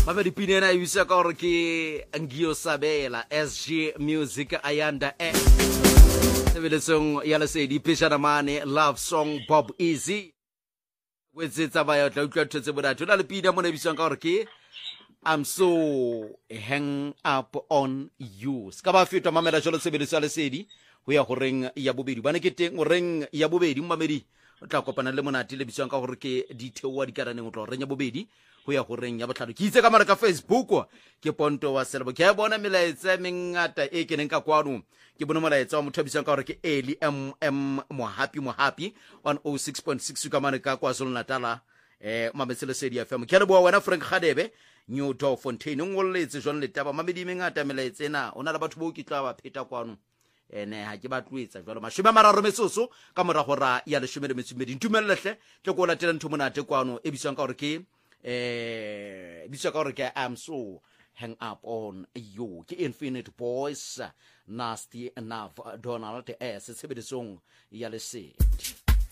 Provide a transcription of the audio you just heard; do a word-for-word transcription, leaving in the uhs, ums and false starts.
Mama di pinena yusa ka gore ke Ngio Sabela S G Music Ayanda e Sebeletsong ya lesedi Pishana Mane Love Song Bob Easy wetsetsa ba ya tla utlwa thotse bodatho la le pina mo ne bisang ka gore ke I'm so hang up on you ska ba fetwa mamela jolo sebeletso ya lesedi ho ya go reng ya bobedi bana ke teng o reng ya bobedi mmamedi o tla kopana le monate le bisang ka gore ke ditheowa di karaneng o tla reng ya bobedi ho ya go reng ya botlhalo ke itse ka mara ka Facebook ke Ponto wa Selebo ke bona melaetsa mengata e keneng ka kwano ke bona molaetsa wa motho bisang ka gore ke Eli M M Mohapi Mohapi on oh six point six ka mara ka KwaZulu Natal eh mametsele sedi F M ke le bua wena Frank Khadebe New Door Fontaine ngolletse jone le taba mamedi mengata melaetsa ena ona le batho bo ke tla ba pheta kwano ene ha ke batluetsa jalo mashome mararo metsoso ka mora gora ya leshome le metsumedi ntumelehle ke go latela ntho monate kwano e bisang ka gore ke eh biswa ka gore ke I'm so hang up on you ke Infinite Boys Nasty Enough Donald S sebedisong ya lesedi